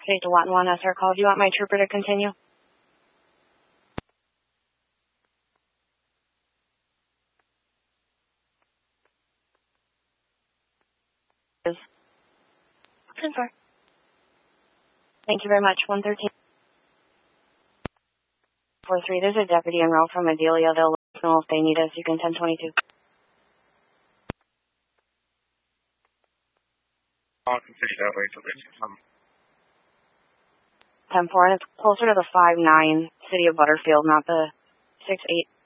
State to Watton 1 SR call. Do you want my trooper to continue? Confirm. Thank you very much. 113. 43. There's a deputy en route from Adelia. They'll let us know if they need us. You can 1022. I'll continue that way till they come. 10-4, and it's closer to the 5-9 city of Butterfield, not the 6-8.